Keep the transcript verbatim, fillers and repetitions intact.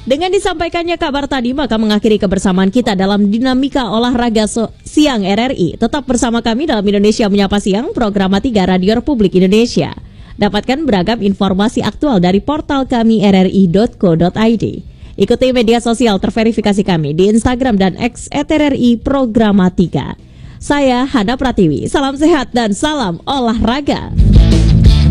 Dengan disampaikannya kabar tadi, maka mengakhiri kebersamaan kita dalam dinamika olahraga so- siang R R I. Tetap bersama kami dalam Indonesia Menyapa Siang, program tiga Radio Republik Indonesia. Dapatkan beragam informasi aktual dari portal kami r r i dot co dot i d. Ikuti media sosial terverifikasi kami di Instagram dan X at R R I Programatika. Saya Hana Pratiwi, salam sehat dan salam olahraga.